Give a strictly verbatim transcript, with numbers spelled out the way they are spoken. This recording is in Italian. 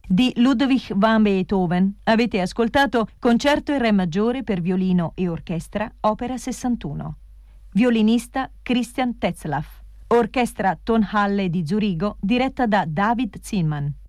Di Ludwig van Beethoven avete ascoltato Concerto in Re maggiore per violino e orchestra, opera sessantuno. Violinista Christian Tetzlaff. Orchestra Tonhalle di Zurigo, diretta da David Zinnmann.